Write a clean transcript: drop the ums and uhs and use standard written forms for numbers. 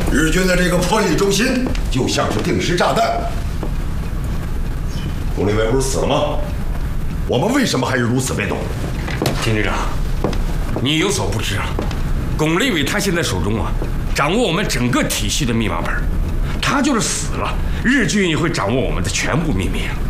日军的这个破译中心就像是定时炸弹。龚立维不是死了吗？我们为什么还是如此被动？ 金局长，你有所不知啊，龚立伟他现在手中掌握我们整个体系的密码本，他就是死了，日军也会掌握我们的全部秘密啊。